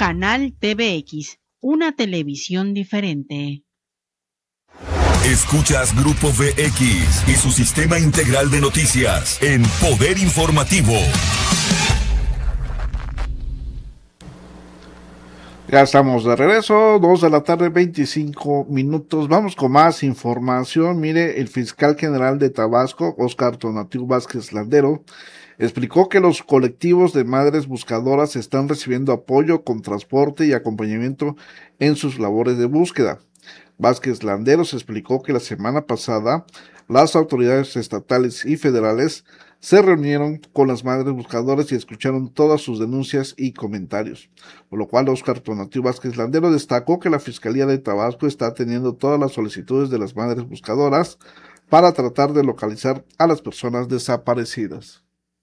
Canal TVX, una televisión diferente. Escuchas Grupo VX y su sistema integral de noticias en Poder Informativo. Ya estamos de regreso, 2:25 p.m. Vamos con más información. Mire, el fiscal general de Tabasco, Óscar Tonatiuh Vázquez Landero, explicó que los colectivos de madres buscadoras están recibiendo apoyo con transporte y acompañamiento en sus labores de búsqueda. Vázquez Landeros explicó que la semana pasada las autoridades estatales y federales se reunieron con las madres buscadoras y escucharon todas sus denuncias y comentarios, por lo cual Óscar Tonatiuh Vázquez Landero destacó que la Fiscalía de Tabasco está atendiendo todas las solicitudes de las madres buscadoras para tratar de localizar a las personas desaparecidas.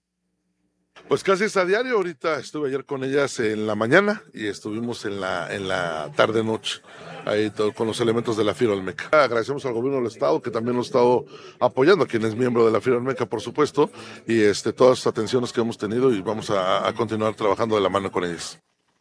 Pues casi es a diario. Ahorita estuve ayer con ellas en la mañana y estuvimos en la tarde-noche, ahí con los elementos de la FIRA Olmeca. Agradecemos al gobierno del estado que también nos ha estado apoyando, a quien es miembro de la FIRA Olmeca, por supuesto, y todas las atenciones que hemos tenido, y vamos a continuar trabajando de la mano con ellas.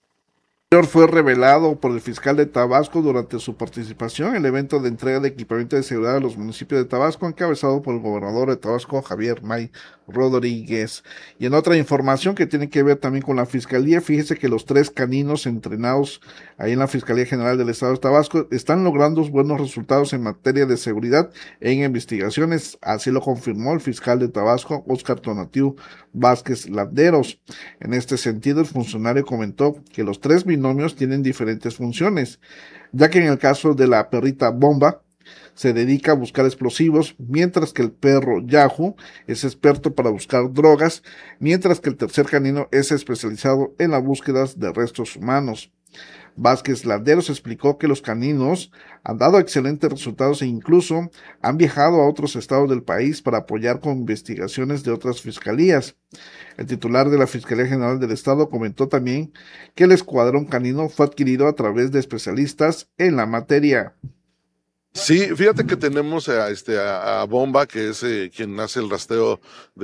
Fue revelado por el fiscal de Tabasco durante su participación en el evento de entrega de equipamiento de seguridad a los municipios de Tabasco, encabezado por el gobernador de Tabasco, Javier May Rodríguez. Y en otra información que tiene que ver también con la fiscalía, fíjese que los 3 caninos entrenados ahí en la Fiscalía General del Estado de Tabasco están logrando buenos resultados en materia de seguridad en investigaciones, así lo confirmó el fiscal de Tabasco, Óscar Tonatiuh Vázquez Landeros. En este sentido, el funcionario comentó que los 3 binomios tienen diferentes funciones, ya que en el caso de la perrita Bomba se dedica a buscar explosivos, mientras que el perro Yahoo es experto para buscar drogas, mientras que el tercer canino es especializado en la búsqueda de restos humanos. Vázquez Landeros explicó que los caninos han dado excelentes resultados e incluso han viajado a otros estados del país para apoyar con investigaciones de otras fiscalías. El titular de la Fiscalía General del Estado comentó también que el escuadrón canino fue adquirido a través de especialistas en la materia. Sí, fíjate que tenemos a Bomba, que es quien hace el rastreo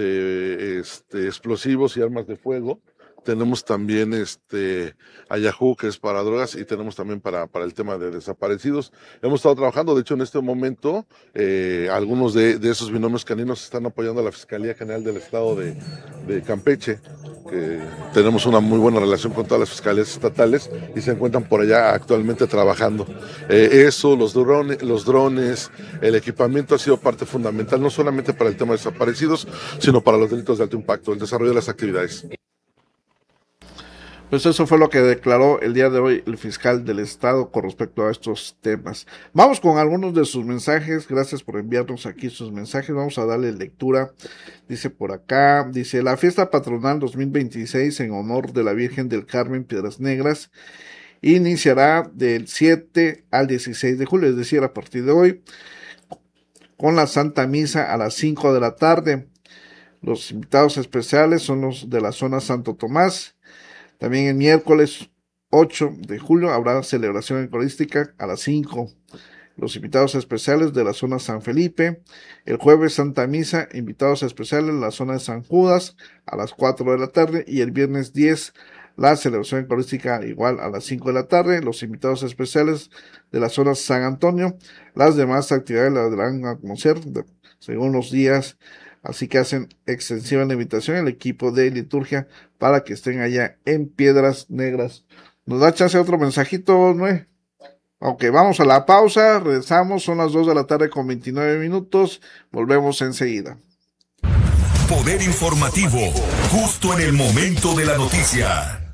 de explosivos y armas de fuego. Tenemos también a Yahoo, que es para drogas, y tenemos también para el tema de desaparecidos. Hemos estado trabajando, de hecho, en este momento, algunos de esos binomios caninos están apoyando a la Fiscalía General del Estado de Campeche, que tenemos una muy buena relación con todas las fiscalías estatales y se encuentran por allá actualmente trabajando. Los drones, el equipamiento ha sido parte fundamental, no solamente para el tema de desaparecidos, sino para los delitos de alto impacto, el desarrollo de las actividades. Pues eso fue lo que declaró el día de hoy el fiscal del estado con respecto a estos temas. Vamos con algunos de sus mensajes. Gracias por enviarnos aquí sus mensajes. Vamos a darle lectura. Dice por acá, dice: la fiesta patronal 2026 en honor de la Virgen del Carmen Piedras Negras iniciará del 7 al 16 de julio, es decir, a partir de hoy, con la Santa Misa a las 5 de la tarde. Los invitados especiales son los de la zona Santo Tomás. También el miércoles 8 de julio habrá celebración eucarística a las 5. Los invitados especiales de la zona San Felipe. El jueves Santa Misa, invitados especiales en la zona de San Judas a las 4 de la tarde. Y el viernes 10, la celebración eucarística igual a las 5 de la tarde. Los invitados especiales de la zona San Antonio. Las demás actividades las darán a conocer según los días. Así que hacen extensiva la invitación al equipo de liturgia para que estén allá en Piedras Negras. ¿Nos da chance otro mensajito, Noé? Ok, vamos a la pausa, regresamos, son las 2:29 p.m. Volvemos enseguida. Poder Informativo, justo en el momento de la noticia.